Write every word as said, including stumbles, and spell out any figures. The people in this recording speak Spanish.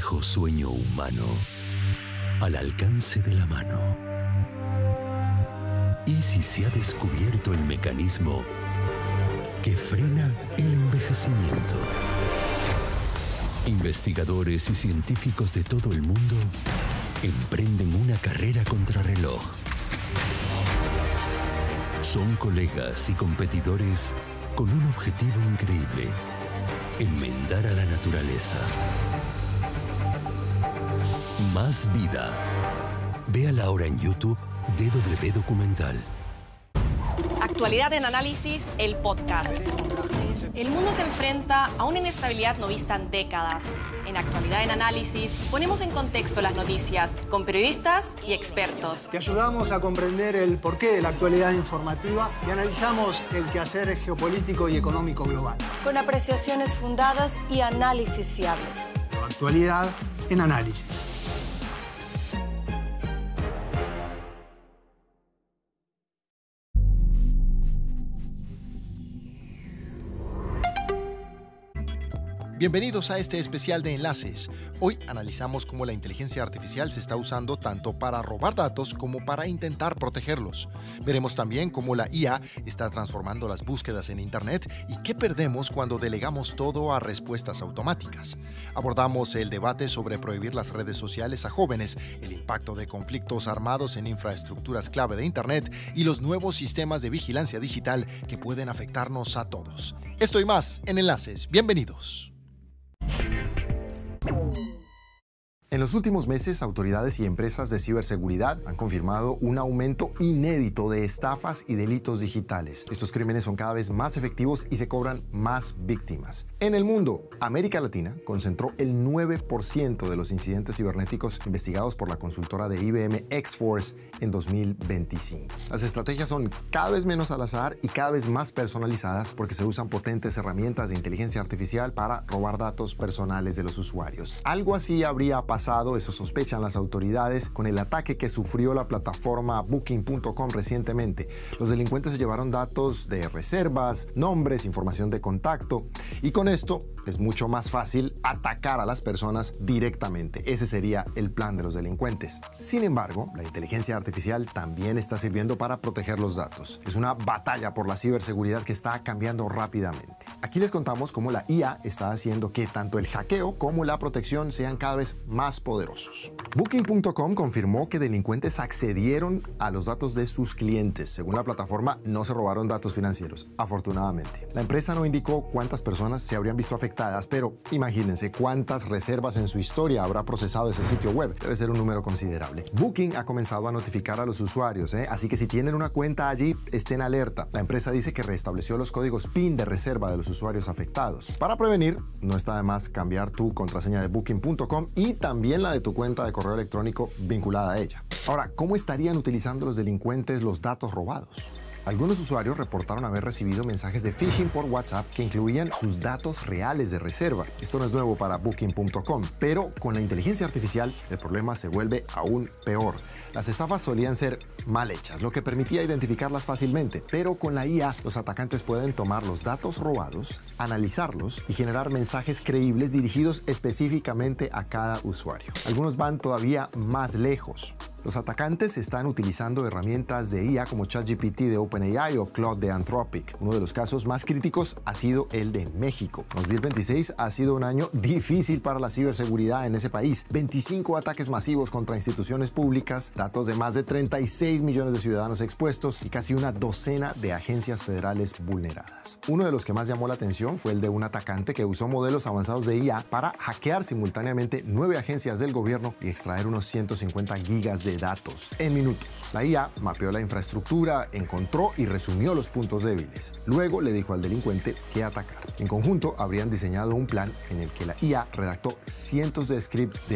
viejo sueño humano al alcance de la mano. ¿Y si se ha descubierto el mecanismo que frena el envejecimiento? Investigadores y científicos de todo el mundo emprenden una carrera contrarreloj. Son colegas y competidores con un objetivo increíble: enmendar a la naturaleza. Más vida. Véala ahora en YouTube, D W Documental. Actualidad en Análisis, el podcast. El mundo se enfrenta a una inestabilidad no vista en décadas. En Actualidad en Análisis ponemos en contexto las noticias con periodistas y expertos. Te ayudamos a comprender el porqué de la actualidad informativa y analizamos el quehacer geopolítico y económico global. Con apreciaciones fundadas y análisis fiables. Actualidad en Análisis. Bienvenidos a este especial de Enlaces. Hoy analizamos cómo la inteligencia artificial se está usando tanto para robar datos como para intentar protegerlos. Veremos también cómo la I A está transformando las búsquedas en Internet y qué perdemos cuando delegamos todo a respuestas automáticas. Abordamos el debate sobre prohibir las redes sociales a jóvenes, el impacto de conflictos armados en infraestructuras clave de Internet y los nuevos sistemas de vigilancia digital que pueden afectarnos a todos. Esto y más en Enlaces. Bienvenidos. En los últimos meses, autoridades y empresas de ciberseguridad han confirmado un aumento inédito de estafas y delitos digitales. Estos crímenes son cada vez más efectivos y se cobran más víctimas. En el mundo, América Latina concentró el nueve por ciento de los incidentes cibernéticos investigados por la consultora de I B M X-Force en dos mil veinticinco. Las estrategias son cada vez menos al azar y cada vez más personalizadas porque se usan potentes herramientas de inteligencia artificial para robar datos personales de los usuarios. Algo así habría pasado Pasado, eso sospechan las autoridades, con el ataque que sufrió la plataforma Booking punto com recientemente. Los delincuentes se llevaron datos de reservas, nombres, información de contacto, y con esto es mucho más fácil atacar a las personas directamente. Ese sería el plan de los delincuentes. Sin embargo, la inteligencia artificial también está sirviendo para proteger los datos. Es una batalla por la ciberseguridad que está cambiando rápidamente. Aquí les contamos cómo la I A está haciendo que tanto el hackeo como la protección sean cada vez más más poderosos. Booking punto com confirmó que delincuentes accedieron a los datos de sus clientes. Según la plataforma, no se robaron datos financieros, afortunadamente. La empresa no indicó cuántas personas se habrían visto afectadas, pero imagínense cuántas reservas en su historia habrá procesado ese sitio web. Debe ser un número considerable. Booking ha comenzado a notificar a los usuarios, ¿eh? Así que si tienen una cuenta allí, estén alerta. La empresa dice que restableció los códigos P I N de reserva de los usuarios afectados. Para prevenir, no está de más cambiar tu contraseña de Booking punto com y también También la de tu cuenta de correo electrónico vinculada a ella. Ahora, ¿cómo estarían utilizando los delincuentes los datos robados? Algunos usuarios reportaron haber recibido mensajes de phishing por WhatsApp que incluían sus datos reales de reserva. Esto no es nuevo para Booking punto com, pero con la inteligencia artificial el problema se vuelve aún peor. Las estafas solían ser mal hechas, lo que permitía identificarlas fácilmente, pero con la I A los atacantes pueden tomar los datos robados, analizarlos y generar mensajes creíbles dirigidos específicamente a cada usuario. Algunos van todavía más lejos. Los atacantes están utilizando herramientas de I A como ChatGPT de OpenAI o Claude de Anthropic. Uno de los casos más críticos ha sido el de México. dos mil veintiséis ha sido un año difícil para la ciberseguridad en ese país. veinticinco ataques masivos contra instituciones públicas, datos de más de treinta y seis millones de ciudadanos expuestos y casi una docena de agencias federales vulneradas. Uno de los que más llamó la atención fue el de un atacante que usó modelos avanzados de I A para hackear simultáneamente nueve agencias del gobierno y extraer unos ciento cincuenta gigas de datos en minutos. La I A mapeó la infraestructura, encontró y resumió los puntos débiles. Luego le dijo al delincuente qué atacar. En conjunto habrían diseñado un plan en el que la I A redactó cientos de scripts de